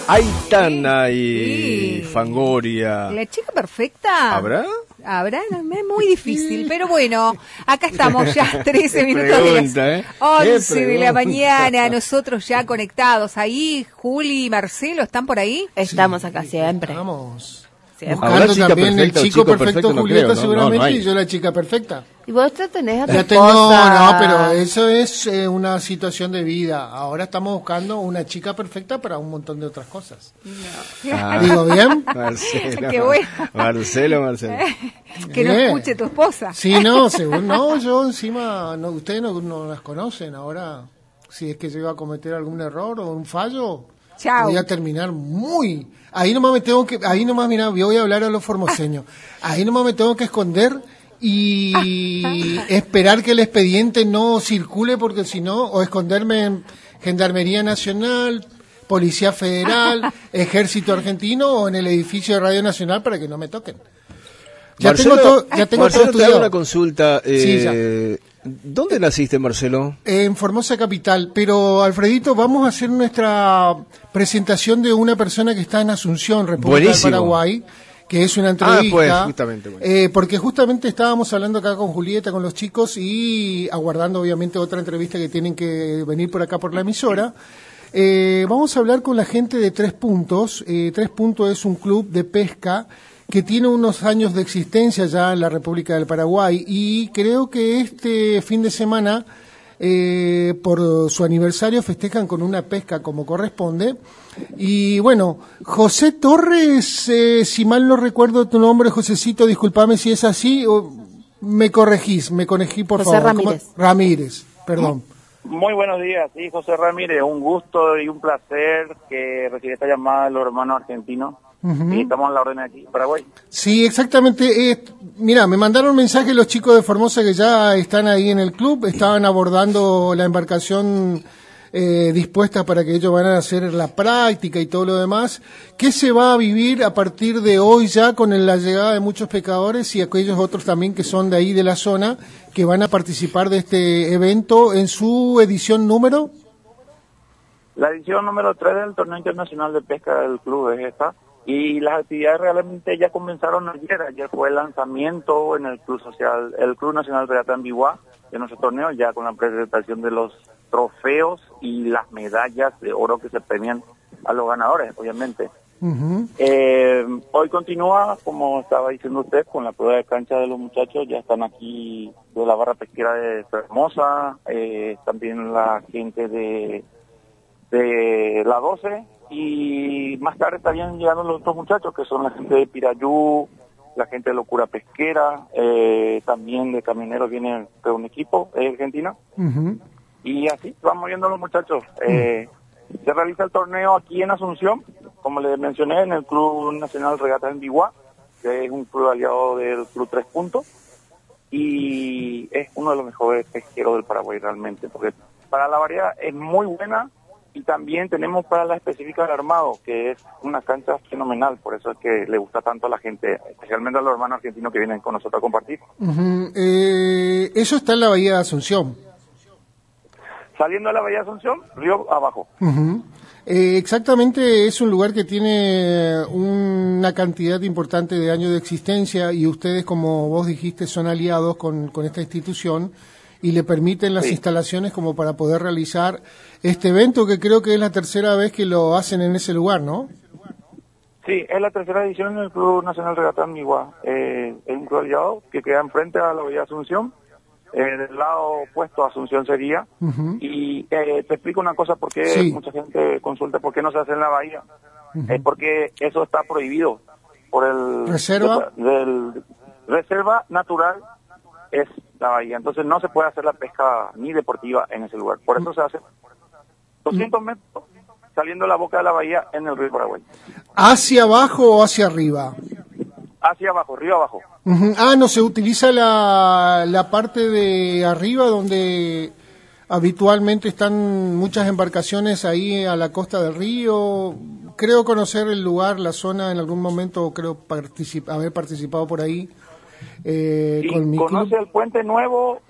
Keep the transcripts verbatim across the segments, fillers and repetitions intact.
Aitana y Sí. Fangoria. La chica perfecta. ¿Habrá? Habrá, no, es muy difícil, pero bueno, acá estamos ya, trece Qué minutos pregunta, de ¿eh? las Qué once de la pregunta. mañana, nosotros ya conectados ahí. Juli y Marcelo, ¿están por ahí? Estamos acá siempre. Vamos. Siempre. ¿Habrá Buscando chica también el perfecta o chico, chico perfecto, perfecto? No Julieta, creo, ¿no? seguramente, No, no hay. y yo la chica perfecta. Y vos ya tenés a tu Ya tengo, esposa. no, pero eso es eh, una situación de vida. Ahora estamos buscando una chica perfecta para un montón de otras cosas. Ah, ¿Digo bien? Marcelo. Qué bueno. Marcelo, Marcelo. Que no Bien. escuche tu esposa. Sí, no, según, no, yo encima, no, ustedes no, no las conocen. Ahora, si es que yo iba a cometer algún error o un fallo, Chau. voy a terminar muy... Ahí nomás me tengo que, ahí nomás, mira, yo voy a hablar a los formoseños. Ahí nomás me tengo que esconder y esperar que el expediente no circule, porque si no, o esconderme en Gendarmería Nacional, Policía Federal, Ejército Argentino o en el edificio de Radio Nacional para que no me toquen. Ya Marcelo, tengo todo, ya tengo Marcelo, todo te hago estudiado. una consulta. Sí, Eh, ¿Dónde naciste, Marcelo? En Formosa Capital, pero Alfredito, vamos a hacer nuestra presentación de una persona que está en Asunción, República Buenísimo. del Paraguay, que es una Ah, entrevista. pues, justamente, bueno. eh, porque justamente estábamos hablando acá con Julieta, con los chicos, y aguardando obviamente otra entrevista que tienen que venir por acá por la emisora. Eh, vamos a hablar con la gente de Tres Puntos. Eh, Tres Puntos es un club de pesca que tiene unos años de existencia ya en la República del Paraguay, y creo que este fin de semana, eh, por su aniversario, festejan con una pesca como corresponde. Y bueno, José Torres, eh, si mal no recuerdo tu nombre, Josecito, discúlpame si es así, o me corregís, me corregí por José favor. ¿Cómo? Ramírez. Ramírez, perdón. Muy buenos días, sí, José Ramírez, un gusto y un placer que recibí esta llamada de los hermanos argentinos. Ujú. Y estamos en la orden aquí, Paraguay. Sí, exactamente. Eh, mira, me mandaron un mensaje los chicos de Formosa que ya están ahí en el club, estaban abordando la embarcación eh, dispuesta para que ellos van a hacer la práctica y todo lo demás. ¿Qué se va a vivir a partir de hoy ya con la llegada de muchos pescadores y aquellos otros también que son de ahí de la zona que van a participar de este evento en su edición número? La edición número tres del Torneo Internacional de Pesca del club es esta. Y las actividades realmente ya comenzaron ayer. Ayer fue el lanzamiento en el Club Social, el Club Nacional Regata Ambigua de nuestro torneo, ya con la presentación de los trofeos y las medallas de oro que se premian a los ganadores, obviamente. Uh-huh. Eh, hoy continúa, como estaba diciendo usted, con la prueba de cancha de los muchachos. Ya están aquí de la barra pesquera de Formosa, eh, también la gente de, de la doce. Y más tarde estarían llegando los otros muchachos, que son la gente de Pirayú, la gente de Locura Pesquera, eh, también de Camioneros viene de un equipo eh, argentino. Uh-huh. Y así van moviendo los muchachos. Eh, se realiza el torneo aquí en Asunción, como les mencioné, en el Club Nacional Regata en Biguá, que es un club aliado del Club Tres Puntos. Y es uno de los mejores pesqueros del Paraguay realmente, porque para la variedad es muy buena. Y también tenemos para la específica del armado, que es una cancha fenomenal, por eso es que le gusta tanto a la gente, especialmente a los hermanos argentinos que vienen con nosotros a compartir. Uh-huh. Eh, eso está en la Bahía de Asunción. Saliendo de la Bahía de Asunción, río abajo. Uh-huh. Eh, exactamente, es un lugar que tiene una cantidad importante de años de existencia, y ustedes, como vos dijiste, son aliados con, con esta institución y le permiten las Sí. instalaciones como para poder realizar este evento, que creo que es la tercera vez que lo hacen en ese lugar, ¿no? Sí, es la tercera edición del Club Nacional Regata Amigua. Eh, es un club aliado que queda enfrente a la Bahía de Asunción, eh, del lado opuesto a Asunción sería. Uh-huh. Y eh, te explico una cosa, porque Sí. mucha gente consulta por qué no se hace en la Bahía. Uh-huh. Es porque eso está prohibido por el... ¿Reserva? Del, reserva natural es la bahía, entonces no se puede hacer la pesca ni deportiva en ese lugar. Por eso se hace doscientos metros saliendo de la boca de la bahía en el río Paraguay. ¿Hacia abajo o hacia arriba? Hacia abajo, río abajo. Uh-huh. Ah, no se utiliza la, la parte de arriba donde habitualmente están muchas embarcaciones ahí a la costa del río. Creo conocer el lugar, la zona, en algún momento creo particip- haber participado por ahí. Eh, Y con mi conoce club. el puente nuevo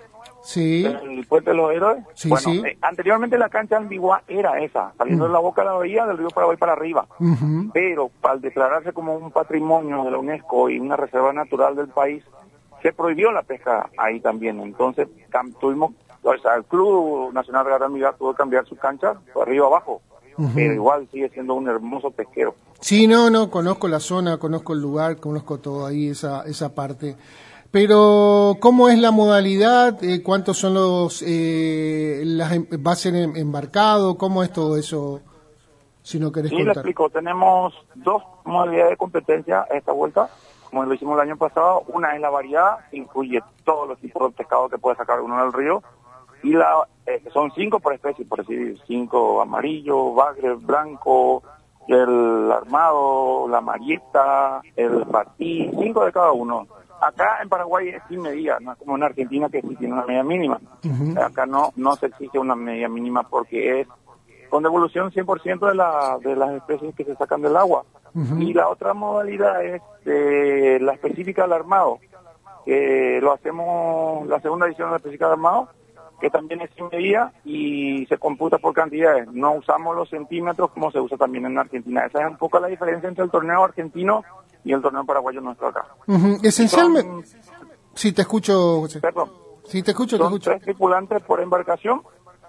Sí. El Puente de los Héroes. Sí, bueno, sí. eh, anteriormente la cancha en Biguá era esa, saliendo Mm. de la boca de la bahía del río Paraguay para arriba. Ujú. Pero al declararse como un patrimonio de la UNESCO y una reserva natural del país, se prohibió la pesca ahí también. Entonces cam- tuvimos, o sea, el Club Nacional Regatas Biguá tuvo que cambiar su cancha de arriba abajo, Ujú. pero igual sigue siendo un hermoso pesquero. Sí, no, no, conozco la zona, conozco el lugar, conozco todo ahí, esa, esa parte. Pero, ¿cómo es la modalidad? Eh, ¿Cuántos son los, eh, las, em- va a ser em- embarcado? ¿Cómo es todo eso? Si no querés Sí, le contar. explico. Tenemos dos modalidades de competencia esta vuelta, como lo hicimos el año pasado. Una es la variedad, que incluye todos los tipos de pescado que puede sacar uno del río. Y la eh, son cinco por especie, por decir, cinco amarillo, bagre, blanco, el armado, la marieta, el batí, cinco de cada uno. Acá en Paraguay es sin medida, no es como en Argentina que sí tiene una medida mínima. Ujú. Acá no no se exige una medida mínima porque es con devolución cien por ciento de, la, de las especies que se sacan del agua. Ujú. Y la otra modalidad es eh, la específica del armado, que lo hacemos, la segunda edición de la específica del armado, que también es sin medida y se computa por cantidades. No usamos los centímetros como se usa también en Argentina. Esa es un poco la diferencia entre el torneo argentino y el torneo paraguayo nuestro acá. Ujú. Esencialmente, Son, sí, te escucho, José. perdón, Sí, te escucho, te son escucho. tres tripulantes por embarcación.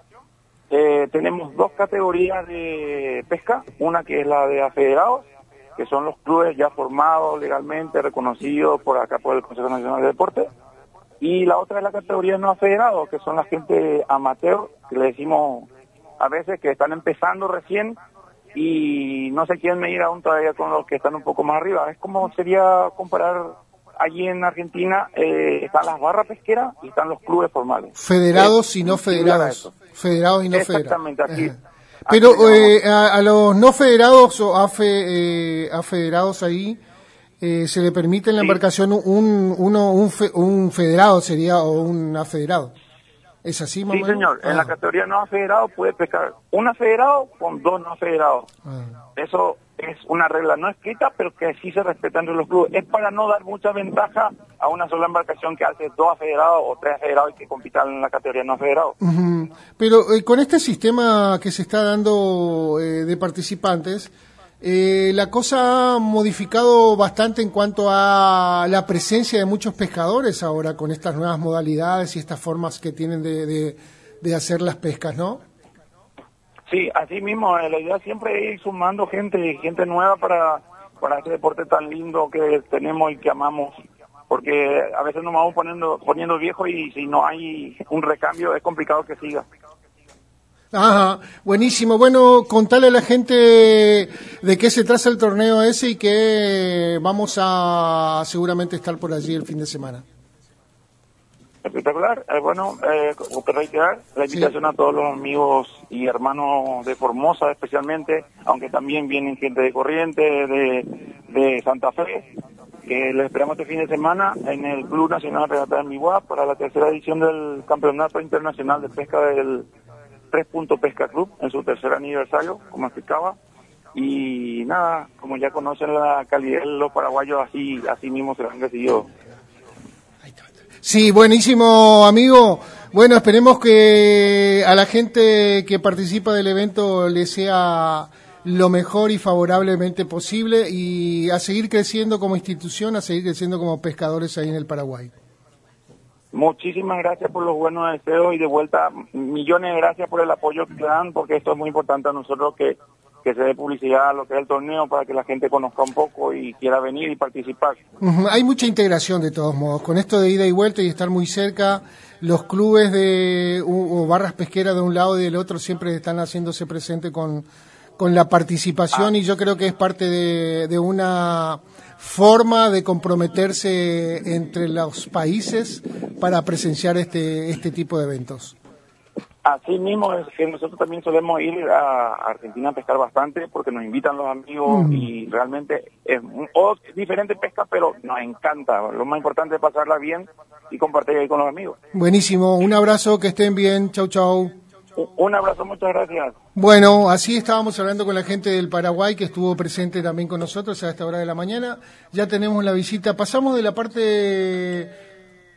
Eh, tenemos dos categorías de pesca, una que es la de afederados, que son los clubes ya formados legalmente, reconocidos por acá por el Consejo Nacional de Deporte, y la otra es la categoría de no afederados, que son la gente amateur, que le decimos a veces que están empezando recién y no se quieren medir aún todavía con los que están un poco más arriba. Es como sería comparar allí en Argentina, eh, están las barras pesqueras y están los clubes formales. Federados Es y no similar a federados. eso. Federados y no Exactamente, federados. aquí. Ajá. aquí Pero le eh, a, a los no federados o a, fe- eh, a federados ahí, eh, ¿se le permite en la Sí. embarcación un, uno, un, fe- un federado sería o un afederado? ¿Es así, más o Sí, menos? señor. En Ah, la categoría no afederado puede pescar un afederado con dos no afederados. ah. Eso es una regla no escrita, pero que sí se respeta entre los clubes. Es para no dar mucha ventaja a una sola embarcación que hace dos afederados o tres afederados y que compitan en la categoría no afederado. Ujú. Pero eh, con este sistema que se está dando eh, de participantes, eh, la cosa ha modificado bastante en cuanto a la presencia de muchos pescadores ahora con estas nuevas modalidades y estas formas que tienen de, de, de hacer las pescas, ¿no? Sí, así mismo, eh, la idea siempre es ir sumando gente, gente nueva para, para este deporte tan lindo que tenemos y que amamos, porque a veces nos vamos poniendo, poniendo viejos y si no hay un recambio es complicado que siga. Ajá, buenísimo. Bueno, contale a la gente de qué se trata el torneo ese y que vamos a seguramente estar por allí el fin de semana. Espectacular. Eh, bueno, eh, como que reiterar la invitación Sí. a todos los amigos y hermanos de Formosa especialmente, aunque también vienen gente de Corrientes, de, de Santa Fe, que les esperamos este fin de semana en el Club Nacional Regatas de Biguá para la tercera edición del Campeonato Internacional de Pesca del Tres Punto Pesca Club, en su tercer aniversario, como explicaba. Y nada, como ya conocen la calidad de los paraguayos, así, así mismo se han decidido. Sí, buenísimo, amigo. Bueno, esperemos que a la gente que participa del evento le sea lo mejor y favorablemente posible y a seguir creciendo como institución, a seguir creciendo como pescadores ahí en el Paraguay. Muchísimas gracias por los buenos deseos y de vuelta millones de gracias por el apoyo que dan, porque esto es muy importante a nosotros que, que se dé publicidad a lo que es el torneo para que la gente conozca un poco y quiera venir y participar. Ujú, hay mucha integración de todos modos, con esto de ida y vuelta y estar muy cerca, los clubes de o, o barras pesqueras de un lado y del otro siempre están haciéndose presente con, con la participación y yo creo que es parte de, de una forma de comprometerse entre los países para presenciar este, este tipo de eventos. Así mismo es que nosotros también solemos ir a Argentina a pescar bastante porque nos invitan los amigos Mm. y realmente es un- o diferente pesca, pero nos encanta. Lo más importante es pasarla bien y compartir ahí con los amigos. Buenísimo, un abrazo, que estén bien, chau chau. Un- Un abrazo, muchas gracias. Bueno, así estábamos hablando con la gente del Paraguay que estuvo presente también con nosotros a esta hora de la mañana. Ya tenemos la visita, pasamos de la parte...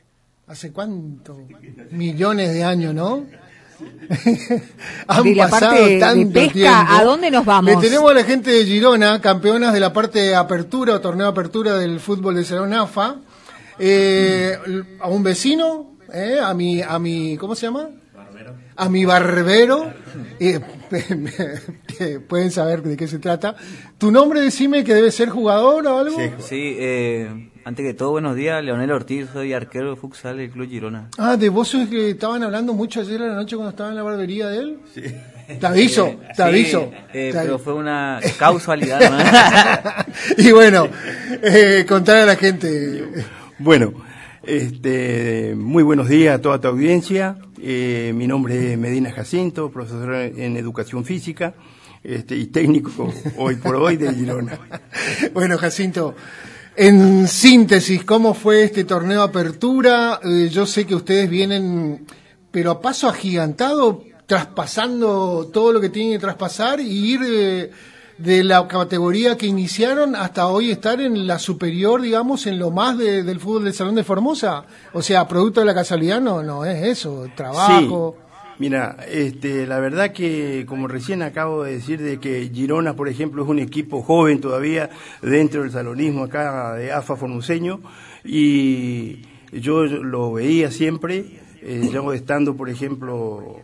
¿Hace cuánto? Millones de años, ¿no? Han De la pasado parte de tanto pesca, tiempo. ¿a dónde nos vamos? Le tenemos a la gente de Girona, campeonas de la parte de apertura, o torneo de apertura del fútbol de Salón A F A. Eh, a un vecino, eh, a mi, a mi, ¿cómo se llama? Barbero. A mi barbero. Eh, pueden saber de qué se trata. ¿Tu nombre, decime, que debe ser jugador o algo? Sí, sí eh, antes que todo, buenos días, Leonel Ortiz, soy arquero de futsal del Club Girona. Ah, ¿de vos sos que estaban hablando mucho ayer a la noche cuando estaba en la barbería de él? Sí. Te aviso, eh, te sí, aviso. Eh, te pero aviso. fue una causalidad, ¿no? Y bueno, eh, contar a la gente. Bueno, este, muy buenos días a toda tu audiencia. Eh, mi nombre es Medina Jacinto, profesor en Educación Física este, y técnico hoy por hoy de Girona. Bueno, Jacinto, en síntesis, ¿cómo fue este torneo de apertura? Eh, yo sé que ustedes vienen, pero a paso agigantado, traspasando todo lo que tienen que traspasar y ir eh, de la categoría que iniciaron hasta hoy estar en la superior, digamos, en lo más de, del fútbol del Salón de Formosa. O sea, producto de la casualidad no, no es eso, trabajo. Sí. Mira, este, la verdad que, como recién acabo de decir, de que Girona, por ejemplo, es un equipo joven todavía dentro del salonismo acá de A F A formoseño, y yo lo veía siempre, eh, yo estando, por ejemplo,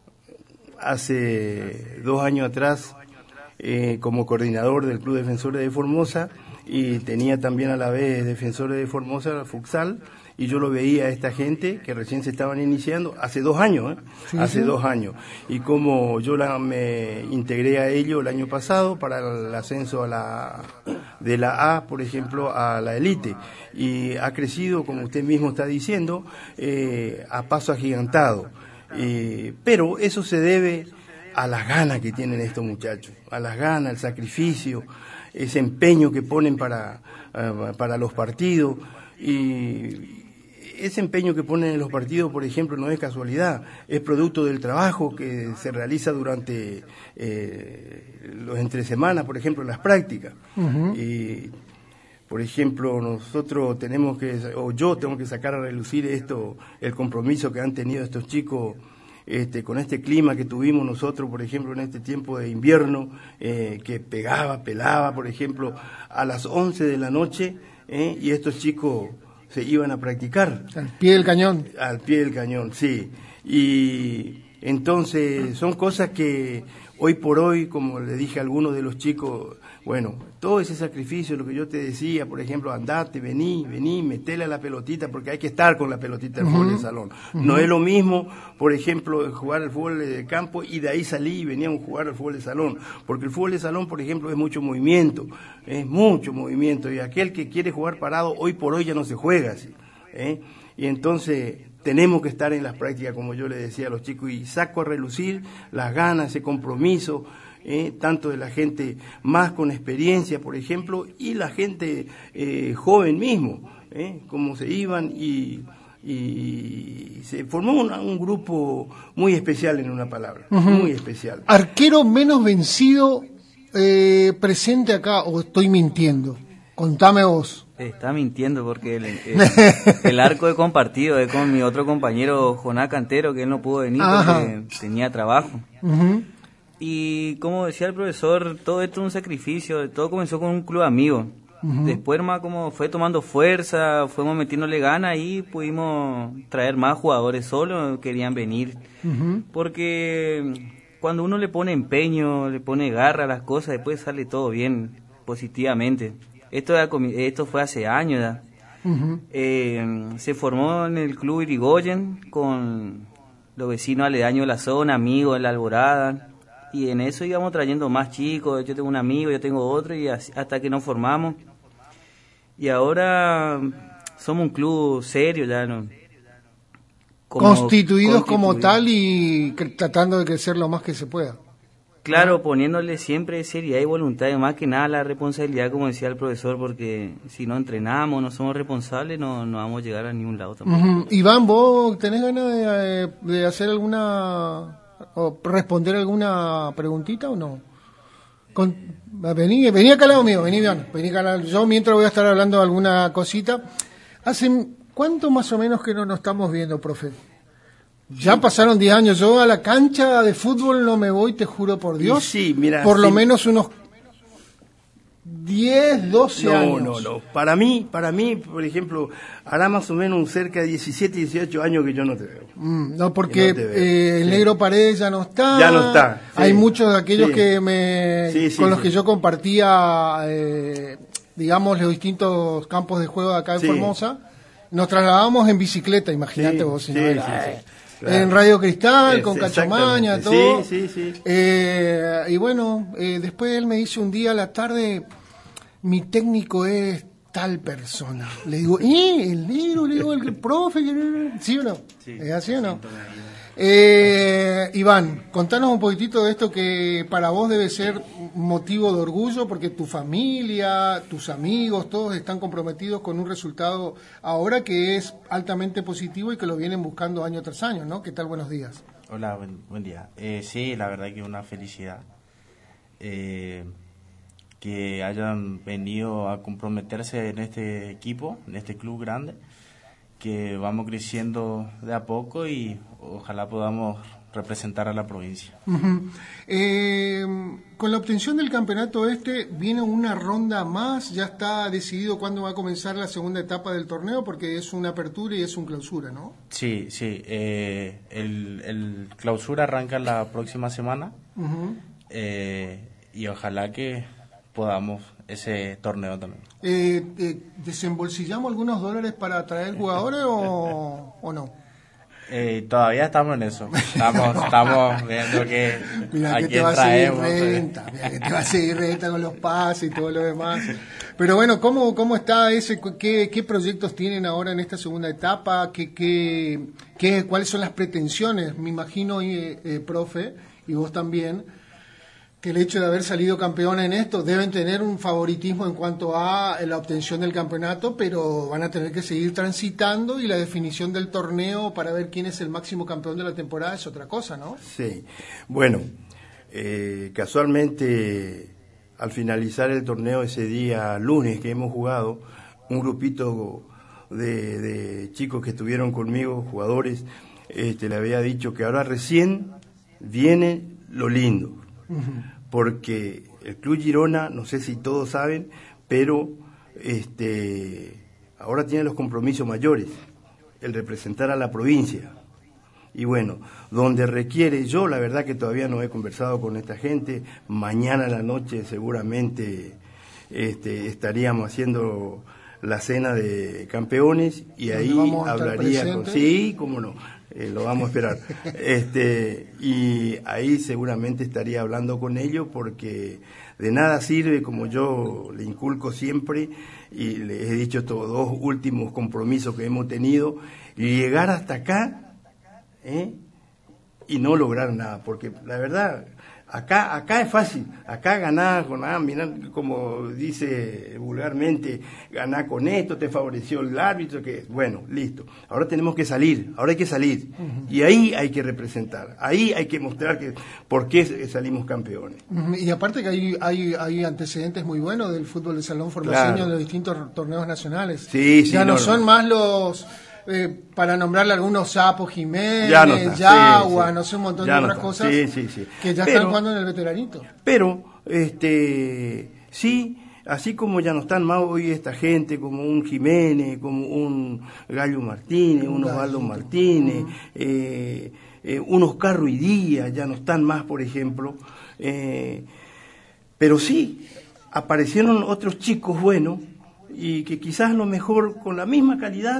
hace dos años atrás, eh, como coordinador del Club Defensores de Formosa, y tenía también a la vez Defensores de Formosa, futsal, y yo lo veía a esta gente que recién se estaban iniciando, hace dos años, ¿eh? Sí, hace sí. dos años, y como yo la, me integré a ello el año pasado para el ascenso a la, de la A, por ejemplo, a la elite, y ha crecido, como usted mismo está diciendo, eh, a paso agigantado, eh, pero eso se debe a las ganas que tienen estos muchachos, a las ganas, el sacrificio, ese empeño que ponen para, uh, para los partidos, y ese empeño que ponen en los partidos, por ejemplo, no es casualidad, es producto del trabajo que se realiza durante eh, los entre semanas, por ejemplo, las prácticas. Uh-huh. Y, por ejemplo, nosotros tenemos que, o yo tengo que sacar a relucir esto, el compromiso que han tenido estos chicos este, con este clima que tuvimos nosotros, por ejemplo, en este tiempo de invierno, eh, que pegaba, pelaba, por ejemplo, a las once de la noche, eh, y estos chicos se iban a practicar. Al pie del cañón. Al pie del cañón, sí. Y entonces son cosas que hoy por hoy, como le dije a algunos de los chicos, bueno, todo ese sacrificio, lo que yo te decía, por ejemplo, andate, vení, vení, metele a la pelotita, porque hay que estar con la pelotita del uh-huh. fútbol de salón. Uh-huh. No es lo mismo, por ejemplo, jugar al fútbol de campo y de ahí salí y veníamos a jugar al fútbol de salón, porque el fútbol de salón, por ejemplo, es mucho movimiento, es mucho movimiento, y aquel que quiere jugar parado, hoy por hoy ya no se juega así, ¿eh? Y entonces tenemos que estar en las prácticas, como yo le decía a los chicos, y saco a relucir las ganas, ese compromiso, eh, tanto de la gente más con experiencia, por ejemplo, y la gente eh, joven mismo, eh, como se iban y, y se formó un, un grupo muy especial, en una palabra, uh-huh. muy especial. Arquero menos vencido eh, presente acá, o estoy mintiendo, contame vos. Está mintiendo porque el, el, el arco de compartido es con mi otro compañero Jonás Cantero, que él no pudo venir Ajá. porque tenía trabajo. Uh-huh. Y como decía el profesor, todo esto es un sacrificio, todo comenzó con un club amigo. Uh-huh. Después más como fue tomando fuerza, fuimos metiéndole ganas y pudimos traer más jugadores solos, querían venir. Uh-huh. Porque cuando uno le pone empeño, le pone garra a las cosas, después sale todo bien, positivamente. Esto, esto fue hace años ya. Uh-huh. Eh, se formó en el club Irigoyen con los vecinos aledaños de la zona, amigos de la Alborada, y en eso íbamos trayendo más chicos. Yo tengo un amigo, yo tengo otro, y así, hasta que nos formamos. Y ahora somos un club serio ya, ¿no? Como, constituidos como tal y cre- tratando de crecer lo más que se pueda. Claro, poniéndole siempre seriedad y voluntad, y más que nada la responsabilidad, como decía el profesor, porque si no entrenamos, no somos responsables, no, no vamos a llegar a ningún lado tampoco. Uh-huh. Iván, ¿vos tenés ganas de, de hacer alguna, o responder alguna preguntita o no? Con, vení, vení acá al lado mío, vení, Iván, vení acá al lado. Yo mientras voy a estar hablando de alguna cosita. Hace ¿Cuánto más o menos que no nos estamos viendo, profe? Ya pasaron diez años. Yo a la cancha de fútbol no me voy, te juro por Dios. Sí, mira, por lo sí. menos unos diez, doce no, años. No, no, no. Para mí, para mí, por ejemplo, hará más o menos cerca de diecisiete, dieciocho años que yo no te veo. Mm, no, porque no eh, el sí. Negro Paredes ya no está. Ya no está. Sí. Hay muchos de aquellos sí. que me sí, sí, con los sí. que yo compartía, eh, digamos, los distintos campos de juego de acá de sí. Formosa. Nos trasladábamos en bicicleta, imagínate sí, vos. Si sí, no era, sí, eh, sí. Claro. En Radio Cristal, Es, con Cachomaña, todo. Sí, sí, sí. Eh, y bueno, eh, después él me dice un día a la tarde, mi técnico es tal persona. Le digo, ¿eh? ¿El negro? Le digo, el profe. ¿Sí o no? Sí, ¿Es así o no? Eh, Iván, contanos un poquitito de esto que para vos debe ser motivo de orgullo, porque tu familia, tus amigos, todos están comprometidos con un resultado ahora que es altamente positivo y que lo vienen buscando año tras año, ¿no? ¿Qué tal? Buenos días. Hola, buen, buen día. Eh, sí, la verdad que una felicidad eh, que hayan venido a comprometerse en este equipo, en este club grande, que vamos creciendo de a poco y ojalá podamos representar a la provincia. Uh-huh. Eh, con la obtención del campeonato este, ¿viene una ronda más? ¿Ya está decidido cuándo va a comenzar la segunda etapa del torneo? Porque es una apertura y es un clausura, ¿no? Sí, sí. Eh, el, el clausura arranca la próxima semana uh-huh. eh, y ojalá que podamos ese torneo también. Eh, eh, ¿Desembolsillamos algunos dólares para traer jugadores o, o no? Eh, todavía estamos en eso. Estamos, estamos viendo que mira a que quién te va traemos. A seguir renta, mira que te va a seguir renta con los pases y todo lo demás. Pero bueno, ¿cómo, cómo está ese? Qué, ¿Qué proyectos tienen ahora en esta segunda etapa? ¿Qué, qué, qué, ¿Cuáles son las pretensiones? Me imagino, eh, eh, profe, y vos también, que el hecho de haber salido campeón en esto deben tener un favoritismo en cuanto a la obtención del campeonato, pero van a tener que seguir transitando y la definición del torneo para ver quién es el máximo campeón de la temporada es otra cosa, ¿no? Sí, bueno, eh, casualmente al finalizar el torneo ese día lunes que hemos jugado, un grupito de, de chicos que estuvieron conmigo, jugadores, este, le había dicho que ahora recién viene lo lindo. Porque el Club Girona, no sé si todos saben, pero este ahora tiene los compromisos mayores, el representar a la provincia. Y bueno, donde requiere, yo la verdad que todavía no he conversado con esta gente, mañana a la noche seguramente este, estaríamos haciendo la cena de campeones y ahí hablaría con... Sí, cómo no. Eh, lo vamos a esperar. este Y ahí seguramente estaría hablando con ellos porque de nada sirve, como yo le inculco siempre y les he dicho estos dos últimos compromisos que hemos tenido, llegar hasta acá ¿eh? y no lograr nada, porque la verdad... Acá acá es fácil, acá ganar con, ah, mirá, como dice vulgarmente, ganar con esto, te favoreció el árbitro, que bueno, listo. Ahora tenemos que salir, ahora hay que salir. Uh-huh. Y ahí hay que representar, ahí hay que mostrar que por qué salimos campeones. Uh-huh. Y aparte que hay, hay hay antecedentes muy buenos del fútbol de salón formoseño claro. en los distintos torneos nacionales. Sí, sí, ya no, no son no. más los... Eh, para nombrarle algunos Sapos, Jiménez, ya no está, Yagua, sí, sí. no sé, un montón ya de no otras está. cosas sí, sí, sí. que ya pero, están jugando en el veteranito. Pero, este, sí, así como ya no están más hoy esta gente, como un Jiménez, como un Gallo Martínez, un Osvaldo Martínez, uh-huh. eh, eh, un Oscar Ruiz Díaz, ya no están más, por ejemplo. Eh, pero sí, aparecieron otros chicos buenos y que quizás a lo mejor con la misma calidad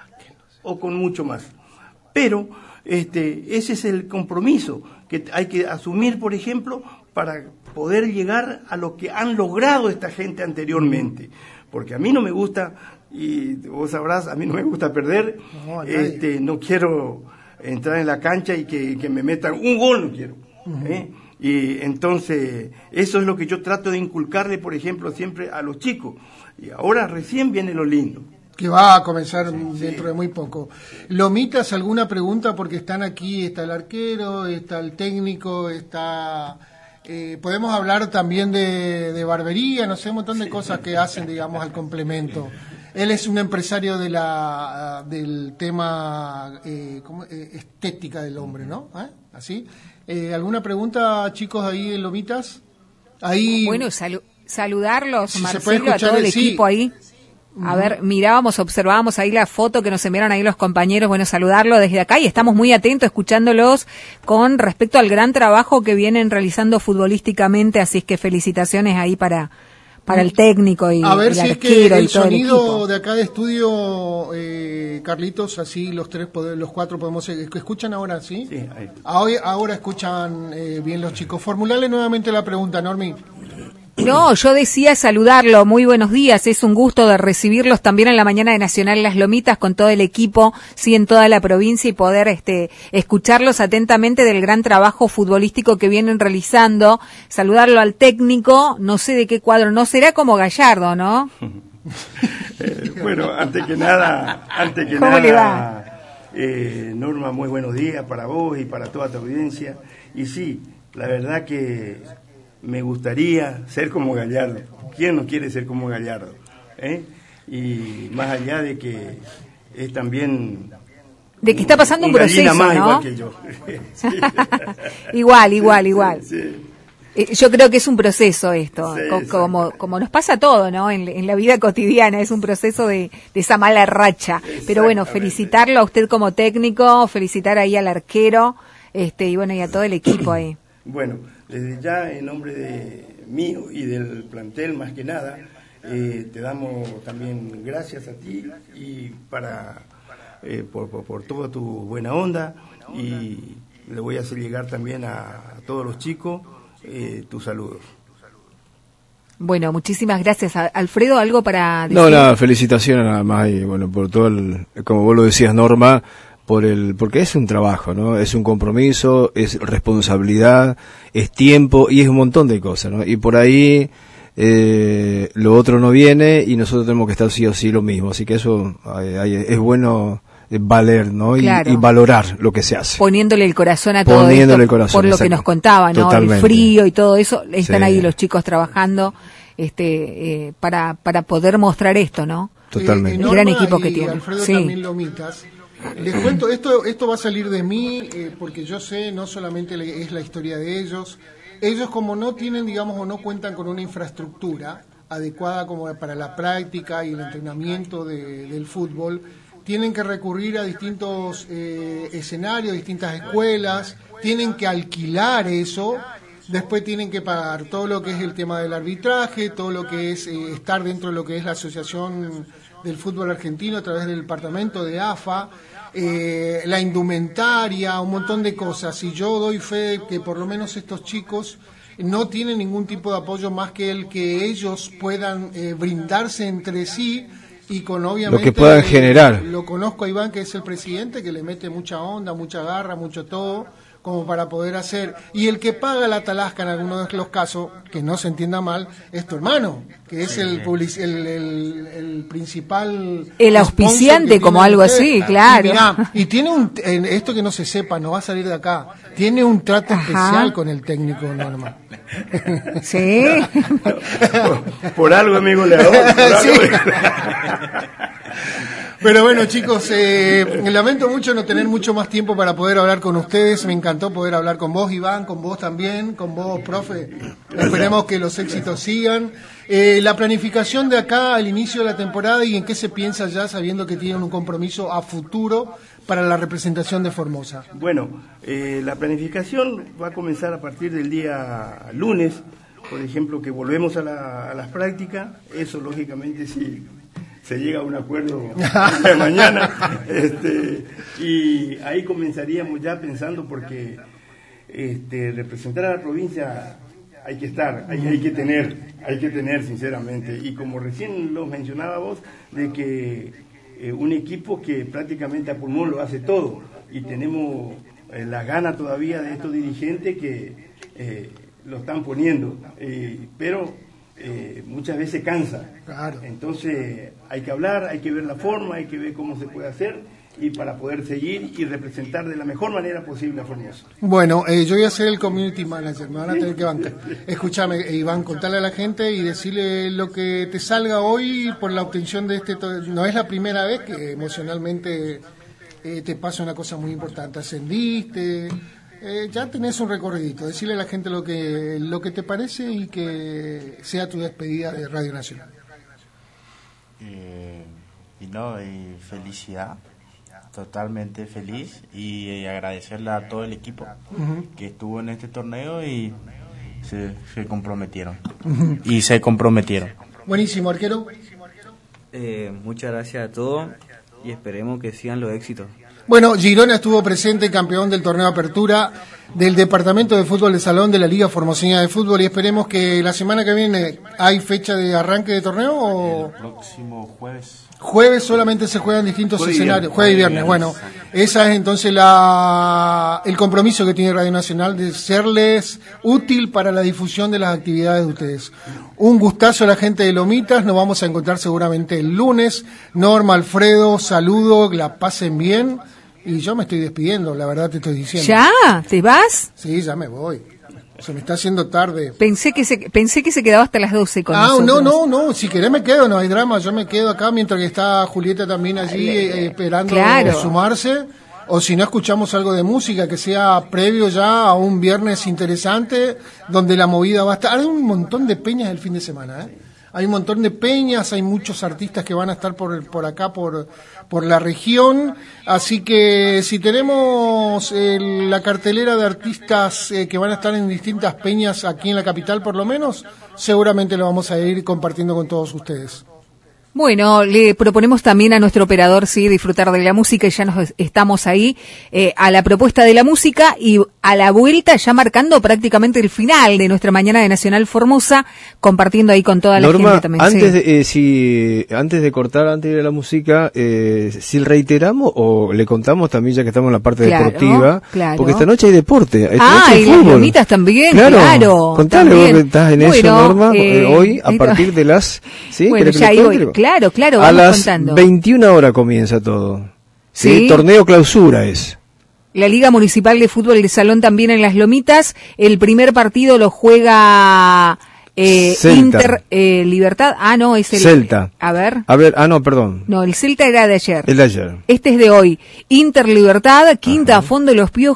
o con mucho más. Pero este, ese es el compromiso que hay que asumir, por ejemplo, para poder llegar a lo que han logrado esta gente anteriormente. Porque a mí no me gusta, y vos sabrás, a mí no me gusta perder, no, este, no quiero entrar en la cancha y que, que me metan un gol, no quiero. Uh-huh. ¿eh? Y entonces, eso es lo que yo trato de inculcarle, por ejemplo, siempre a los chicos. Y ahora recién viene lo lindo. Que va a comenzar sí, dentro sí. de muy poco. Lomitas, ¿alguna pregunta? Porque están aquí, está el arquero, está el técnico, está... Eh, podemos hablar también de, de barbería, no sé, un montón de cosas que hacen, digamos, al complemento. Él es un empresario de la del tema eh, ¿cómo? Eh, estética del hombre, ¿no? ¿Eh? ¿Así? Eh, ¿Alguna pregunta, chicos, ahí en Lomitas? Ahí, bueno, salu saludarlos, si Marcelo, a todo el sí. equipo ahí. A ver, mirábamos, observábamos ahí la foto que nos enviaron ahí los compañeros, bueno, saludarlo desde acá y estamos muy atentos escuchándolos con respecto al gran trabajo que vienen realizando futbolísticamente, así es que felicitaciones ahí para para el técnico y a ver el si es arquero que el y todo sonido el equipo. de acá de estudio, eh, Carlitos, así los tres, los cuatro podemos, ¿escuchan ahora, sí? Sí, ahí. Ahora, ahora escuchan eh, bien los chicos. Formulale nuevamente la pregunta, Normi. No, yo decía saludarlo, muy buenos días, es un gusto de recibirlos también en la mañana de Nacional Las Lomitas con todo el equipo, sí, en toda la provincia y poder este escucharlos atentamente del gran trabajo futbolístico que vienen realizando, saludarlo al técnico, no sé de qué cuadro, no será como Gallardo, ¿no? eh, bueno, antes que nada, antes que ¿Cómo nada, le va? Eh, Norma, muy buenos días para vos y para toda tu audiencia. Y sí, la verdad que me gustaría ser como Gallardo. ¿Quién no quiere ser como Gallardo? ¿Eh? Y más allá de que es también... De que está pasando un, un proceso, más, ¿no? Igual que yo. Sí. igual, igual, igual. Sí, sí. Eh, yo creo que es un proceso esto, Sí, co como, como nos pasa todo, ¿no? En, en la vida cotidiana, es un proceso de, de esa mala racha. Pero bueno, felicitarlo a usted como técnico, felicitar ahí al arquero, este, y bueno, y a todo el equipo ahí. Bueno, desde ya, en nombre de mío y del plantel, más que nada, eh, te damos también gracias a ti y para eh, por, por, por toda tu buena onda, y le voy a hacer llegar también a, a todos los chicos eh, tus saludos. Bueno, muchísimas gracias. Alfredo, ¿algo para decir? No, nada, felicitaciones nada más, y bueno, por todo el, como vos lo decías, Norma, por el, porque es un trabajo, ¿no? Es un compromiso, es responsabilidad, es tiempo y es un montón de cosas, ¿no? Y por ahí eh, lo otro no viene y nosotros tenemos que estar sí o sí lo mismo, así que eso eh, hay, es bueno valer, ¿no? Y, claro. y valorar lo que se hace. Poniéndole el corazón a todo Poniéndole esto, el corazón, por lo exacto. que nos contaba, ¿no? Totalmente. El frío y todo eso, están Sí. ahí los chicos trabajando este eh, para para poder mostrar esto, ¿no? Totalmente. Eh, El gran Norma equipo que y tiene. Alfredo Sí. también Lomitas. Les cuento, esto esto va a salir de mí, eh, porque yo sé, no solamente le- es la historia de ellos, ellos como no tienen, digamos, o no cuentan con una infraestructura adecuada como para la práctica y el entrenamiento de- del fútbol, tienen que recurrir a distintos eh, escenarios, distintas escuelas, tienen que alquilar eso, después tienen que pagar todo lo que es el tema del arbitraje, todo lo que es eh, estar dentro de lo que es la Asociación del Fútbol Argentino a través del departamento de A F A, eh, la indumentaria, un montón de cosas. Y yo doy fe de que por lo menos estos chicos no tienen ningún tipo de apoyo más que el que ellos puedan eh, brindarse entre sí y con obviamente... Lo que puedan generar. Lo conozco a Iván, que es el presidente, que le mete mucha onda, mucha garra, mucho todo, como para poder hacer. Y el que paga la talasca en algunos de los casos, que no se entienda mal, es tu hermano, que es Sí, el, sí. public- el, el, el principal... El auspiciante, sponsor que como tienen algo ustedes. así, claro. Y, mirá, y tiene un... en esto que no se sepa, no va a salir de acá, tiene un trato Ajá. especial con el técnico, Norma. Sí. por, por algo, amigo León. Por algo. Sí. Pero bueno, chicos, eh, lamento mucho no tener mucho más tiempo para poder hablar con ustedes. Me encantó poder hablar con vos, Iván, con vos también, con vos, profe. Esperemos que los éxitos sigan. Eh, la planificación de acá al inicio de la temporada, y en qué se piensa ya sabiendo que tienen un compromiso a futuro para la representación de Formosa. Bueno, eh, la planificación va a comenzar a partir del día lunes, por ejemplo, que volvemos a, la, a las prácticas. Eso, lógicamente, si se llega a un acuerdo de mañana, este, y ahí comenzaríamos ya pensando, porque este, representar a la provincia hay que estar, hay, hay que tener, hay que tener sinceramente, y como recién lo mencionaba vos, de que eh, un equipo que prácticamente a pulmón lo hace todo, y tenemos eh, la gana todavía de estos dirigentes que eh, lo están poniendo, eh, pero Eh, muchas veces cansa. Claro. Entonces hay que hablar, hay que ver la forma, hay que ver cómo se puede hacer, y para poder seguir y representar de la mejor manera posible a Formosa. Bueno, eh, yo voy a ser el community manager, me van a tener que bancar. Escúchame, Iván, contale a la gente y decirle lo que te salga hoy por la obtención de este... No es la primera vez que emocionalmente eh, te pasa una cosa muy importante, ascendiste, eh, ya tenés un recorridito, decirle a la gente lo que, lo que te parece y que sea tu despedida de Radio Nacional. Eh, y no, y felicidad. Totalmente feliz y eh, agradecerle a todo el equipo uh-huh. que estuvo en este torneo y se, se comprometieron. Uh-huh. Y se comprometieron. Buenísimo, arquero. Eh, muchas gracias a todos y esperemos que sigan los éxitos. Bueno, Girona estuvo presente, campeón del torneo Apertura del Departamento de Fútbol de Salón de la Liga Formoseña de Fútbol, y esperemos que la semana que viene, ¿hay fecha de arranque de torneo? O... El próximo jueves. Jueves solamente se juegan distintos Jueves escenarios, viernes, jueves y viernes. Bueno, esa es entonces la el compromiso que tiene Radio Nacional de serles útil para la difusión de las actividades de ustedes. Un gustazo a la gente de Lomitas, nos vamos a encontrar seguramente el lunes. Norma, Alfredo, saludo, la pasen bien. Y yo me estoy despidiendo, la verdad te estoy diciendo. ¿Ya? ¿Te vas? Sí, ya me voy. Se me está haciendo tarde. Pensé que se pensé que se quedaba hasta las doce con Ah, nosotros. no, no, no, si querés me quedo, no hay drama, yo me quedo acá mientras que está Julieta también allí eh, esperando claro. sumarse, o si no escuchamos algo de música que sea previo ya a un viernes interesante donde la movida va a estar. Hay un montón de peñas el fin de semana, ¿eh? Hay un montón de peñas, hay muchos artistas que van a estar por por acá, por por la región, así que si tenemos eh, la cartelera de artistas eh, que van a estar en distintas peñas aquí en la capital por lo menos, seguramente lo vamos a ir compartiendo con todos ustedes. Bueno, le proponemos también a nuestro operador, sí, disfrutar de la música, y ya nos estamos ahí eh, a la propuesta de la música y a la vuelta ya marcando prácticamente el final de nuestra mañana de Nacional Formosa, compartiendo ahí con toda la Norma, gente también. Antes, sí. de, eh, si, antes de cortar, antes de ir a la música, eh, si reiteramos o le contamos también, ya que estamos en la parte claro, deportiva, claro. porque esta noche hay deporte. Esta ah, noche hay y fútbol. las lomitas también, claro. claro. Contale también. vos que estás en bueno, eso, Norma, eh, eh, hoy a partir de las... ¿sí? Bueno, ya ahí voy. Claro, claro, a vamos las contando. veintiuna horas comienza todo. ¿Sí? ¿Sí? Torneo clausura es. La Liga Municipal de Fútbol de Salón también en Las Lomitas. El primer partido lo juega eh, Inter eh, Libertad. Ah, no, es el... Celta. A ver. A ver, ah, no, perdón. No, el Celta era de ayer. El de ayer. Este es de hoy. Inter Libertad, quinta. Ajá. A fondo los Piojos.